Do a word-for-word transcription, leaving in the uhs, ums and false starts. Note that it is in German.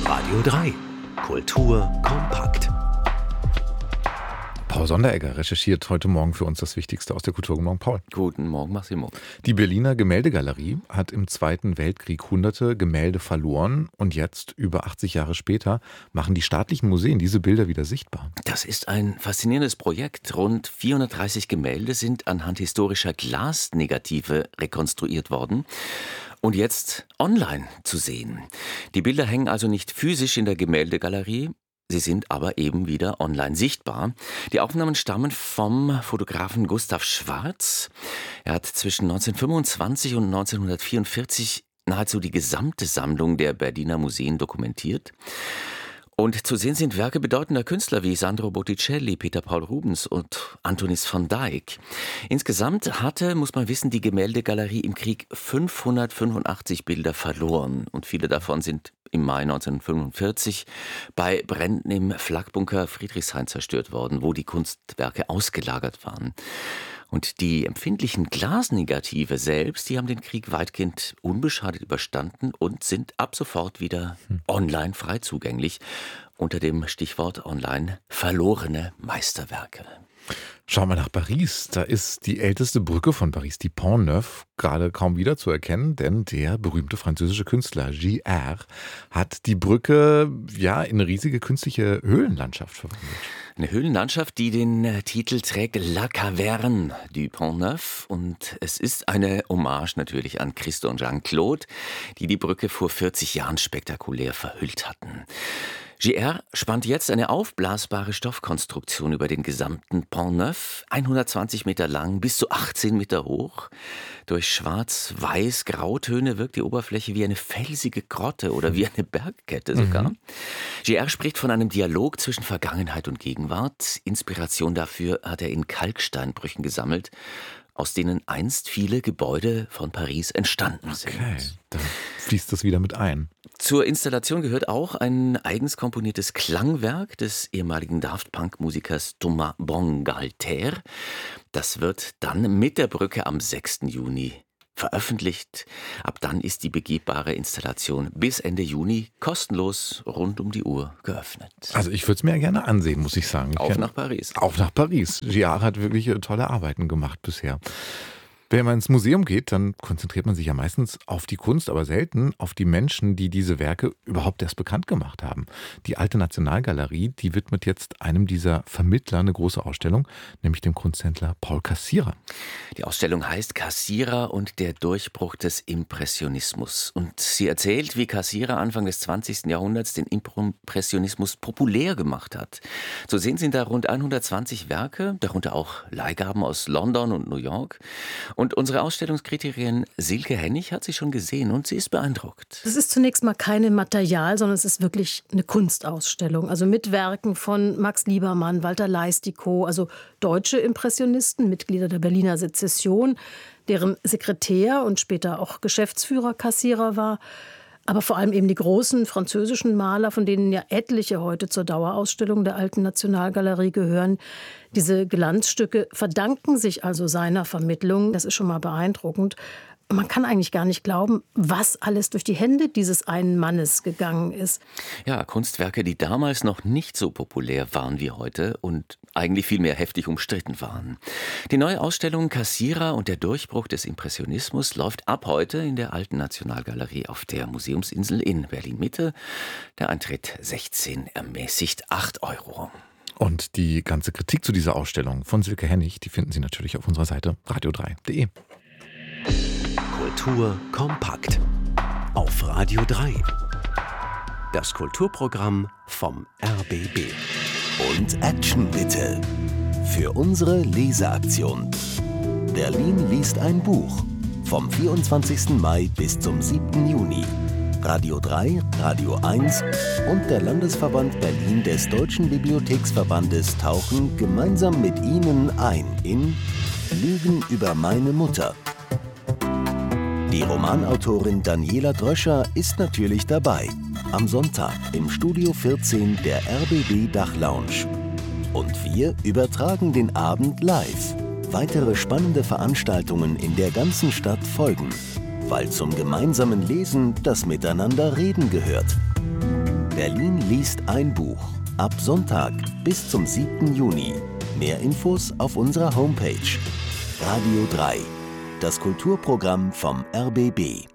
Radio drei. Kultur kompakt. Paul Sonderegger recherchiert heute Morgen für uns das Wichtigste aus der Kultur. Guten Morgen, Paul. Guten Morgen, Massimo. Die Berliner Gemäldegalerie hat im Zweiten Weltkrieg hunderte Gemälde verloren und jetzt, über achtzig Jahre später, machen die staatlichen Museen diese Bilder wieder sichtbar. Das ist ein faszinierendes Projekt. Rund vierhundertdreißig Gemälde sind anhand historischer Glasnegative rekonstruiert worden und jetzt online zu sehen. Die Bilder hängen also nicht physisch in der Gemäldegalerie, sie sind aber eben wieder online sichtbar. Die Aufnahmen stammen vom Fotografen Gustav Schwarz. Er hat zwischen neunzehnhundertfünfundzwanzig und neunzehnhundertvierundvierzig nahezu die gesamte Sammlung der Berliner Museen dokumentiert. Und zu sehen sind Werke bedeutender Künstler wie Sandro Botticelli, Peter Paul Rubens und Antonis van Dyck. Insgesamt hatte, muss man wissen, die Gemäldegalerie im Krieg fünfhundertfünfundachtzig Bilder verloren. Und viele davon sind im Mai neunzehnhundertfünfundvierzig bei Bränden im Flakbunker Friedrichshain zerstört worden, wo die Kunstwerke ausgelagert waren. Und die empfindlichen Glasnegative selbst, die haben den Krieg weitgehend unbeschadet überstanden und sind ab sofort wieder online frei zugänglich unter dem Stichwort online verlorene Meisterwerke. Schauen wir nach Paris. Da ist die älteste Brücke von Paris, die Pont Neuf, gerade kaum wiederzuerkennen, denn der berühmte französische Künstler J R hat die Brücke ja in eine riesige künstliche Höhlenlandschaft verwandelt. Eine Höhlenlandschaft, die den Titel trägt La Caverne du Pont Neuf, und es ist eine Hommage natürlich an Christo und Jean-Claude, die die Brücke vor vierzig Jahren spektakulär verhüllt hatten. J R spannt jetzt eine aufblasbare Stoffkonstruktion über den gesamten Pont Neuf, hundertzwanzig Meter lang, bis zu achtzehn Meter hoch. Durch schwarz-weiß-grautöne wirkt die Oberfläche wie eine felsige Grotte oder wie eine Bergkette sogar. Mhm. J R spricht von einem Dialog zwischen Vergangenheit und Gegenwart. Inspiration dafür hat er in Kalksteinbrüchen gesammelt, aus denen einst viele Gebäude von Paris entstanden sind. Okay, da fließt das wieder mit ein. Zur Installation gehört auch ein eigens komponiertes Klangwerk des ehemaligen Daft Punk-Musikers Thomas Bangalter. Das wird dann mit der Brücke am sechsten Juni veröffentlicht. Ab dann ist die begehbare Installation bis Ende Juni kostenlos rund um die Uhr geöffnet. Also ich würde es mir ja gerne ansehen, muss ich sagen. Ich Auf kenn, nach Paris. Auf nach Paris. J R hat wirklich tolle Arbeiten gemacht bisher. Wenn man ins Museum geht, dann konzentriert man sich ja meistens auf die Kunst, aber selten auf die Menschen, die diese Werke überhaupt erst bekannt gemacht haben. Die Alte Nationalgalerie, die widmet jetzt einem dieser Vermittler eine große Ausstellung, nämlich dem Kunsthändler Paul Cassirer. Die Ausstellung heißt Cassirer und der Durchbruch des Impressionismus. Und sie erzählt, wie Cassirer Anfang des zwanzigsten Jahrhunderts den Impressionismus populär gemacht hat. Zu sehen sind da rund hundertzwanzig Werke, darunter auch Leihgaben aus London und New York. Und unsere Ausstellungskritikerin Silke Hennig hat sie schon gesehen und sie ist beeindruckt. Es ist zunächst mal keine Material, sondern es ist wirklich eine Kunstausstellung. Also mit Werken von Max Liebermann, Walter Leistikow, also deutsche Impressionisten, Mitglieder der Berliner Sezession, deren Sekretär und später auch Geschäftsführer Cassirer war. Aber vor allem eben die großen französischen Maler, von denen ja etliche heute zur Dauerausstellung der Alten Nationalgalerie gehören. Diese Glanzstücke verdanken sich also seiner Vermittlung. Das ist schon mal beeindruckend. Man kann eigentlich gar nicht glauben, was alles durch die Hände dieses einen Mannes gegangen ist. Ja, Kunstwerke, die damals noch nicht so populär waren wie heute und eigentlich viel mehr heftig umstritten waren. Die neue Ausstellung Cassirer und der Durchbruch des Impressionismus läuft ab heute in der Alten Nationalgalerie auf der Museumsinsel in Berlin-Mitte. Der Eintritt sechzehn, ermäßigt acht Euro. Und die ganze Kritik zu dieser Ausstellung von Silke Hennig, die finden Sie natürlich auf unserer Seite radio drei punkt de. Kultur kompakt auf Radio drei. Das Kulturprogramm vom R B B. Und Action bitte für unsere Leseaktion. Berlin liest ein Buch vom vierundzwanzigsten Mai bis zum siebten Juni. Radio drei, Radio eins und der Landesverband Berlin des Deutschen Bibliotheksverbandes tauchen gemeinsam mit Ihnen ein in Lügen über meine Mutter. Die Romanautorin Daniela Dröscher ist natürlich dabei. Am Sonntag im Studio vierzehn der R B B Dachlounge. Und wir übertragen den Abend live. Weitere spannende Veranstaltungen in der ganzen Stadt folgen, weil zum gemeinsamen Lesen das Miteinanderreden gehört. Berlin liest ein Buch. Ab Sonntag bis zum siebten Juni. Mehr Infos auf unserer Homepage. Radio drei. Das Kulturprogramm vom R B B.